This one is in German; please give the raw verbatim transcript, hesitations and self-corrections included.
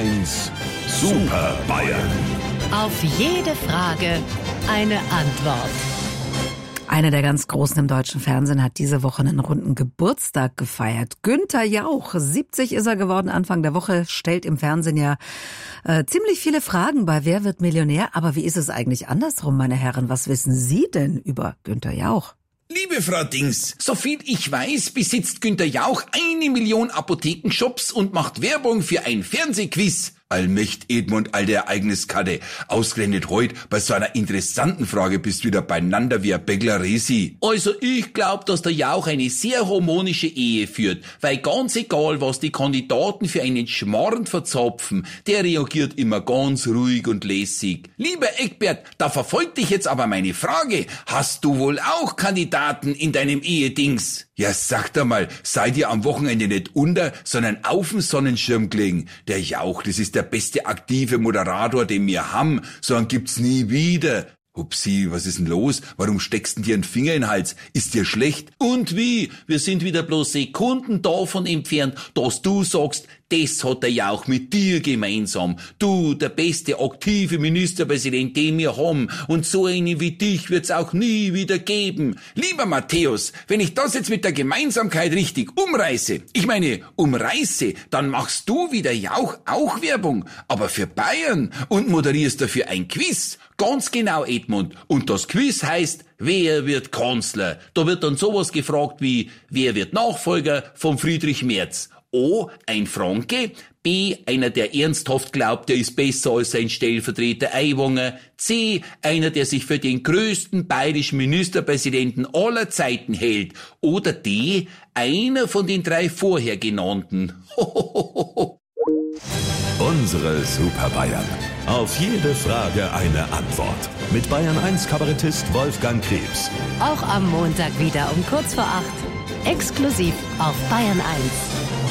eins Super Bayern. Auf jede Frage eine Antwort. Einer der ganz Großen im deutschen Fernsehen hat diese Woche einen runden Geburtstag gefeiert. Günther Jauch, siebzig ist er geworden, Anfang der Woche, stellt im Fernsehen ja äh, ziemlich viele Fragen bei Wer wird Millionär? Aber wie ist es eigentlich andersrum, meine Herren? Was wissen Sie denn über Günther Jauch? Liebe Frau Dings, soviel ich weiß, besitzt Günther Jauch eine Million Apothekenshops und macht Werbung für ein Fernsehquiz. Allmächt Edmund, alte Ereigniskarte. Ausgerechnet heute bei so einer interessanten Frage bist du wieder beieinander wie ein Bäckler Resi. Also ich glaub, dass der Jauch eine sehr harmonische Ehe führt, weil ganz egal, was die Kandidaten für einen Schmarrn verzapfen, der reagiert immer ganz ruhig und lässig. Lieber Eckbert, da verfolgt dich jetzt aber meine Frage. Hast du wohl auch Kandidaten in deinem Ehedings? Ja, sag doch mal, seid ihr am Wochenende nicht unter, sondern auf dem Sonnenschirm gelegen? Der Jauch, das ist der beste aktive Moderator, den wir haben. So einen gibt's nie wieder. Hupsi, was ist denn los? Warum steckst denn dir einen Finger in den Hals? Ist dir schlecht? Und wie? Wir sind wieder bloß Sekunden davon entfernt, dass du sagst, das hat der Jauch mit dir gemeinsam. Du, der beste aktive Ministerpräsident, den wir haben. Und so einen wie dich wird's auch nie wieder geben. Lieber Matthäus, wenn ich das jetzt mit der Gemeinsamkeit richtig umreiße, ich meine umreiße, dann machst du wie der Jauch auch Werbung. Aber für Bayern und moderierst dafür ein Quiz. Ganz genau, Edmund. Und das Quiz heißt, wer wird Kanzler? Da wird dann sowas gefragt wie, wer wird Nachfolger von Friedrich Merz? O, ein Franke, B, einer, der ernsthaft glaubt, er ist besser als sein Stellvertreter Aiwanger, C, einer, der sich für den größten bayerischen Ministerpräsidenten aller Zeiten hält, oder D, einer von den drei vorher genannten. Unsere Super Bayern. Auf jede Frage eine Antwort. Mit Bayern eins Kabarettist Wolfgang Krebs. Auch am Montag wieder um kurz vor acht. Exklusiv auf Bayern eins.